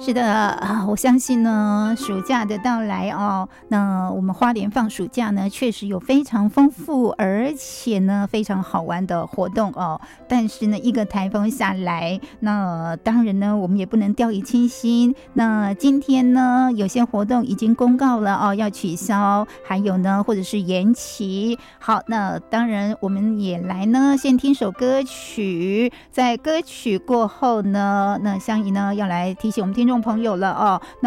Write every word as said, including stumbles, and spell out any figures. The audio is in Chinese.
是的啊，我相信呢，暑假的到来哦，那我们花莲放暑假呢，确实有非常丰富而且呢非常好玩的活动哦。但是呢，一个台风下来，那当然呢，我们也不能掉以轻心。那今天呢，有些活动已经公告了哦，要取消，还有呢，或者是延期。好，那当然我们也来呢，先听首歌曲，在歌曲过后呢，那香怡呢要来提醒我们听众朋友了哦。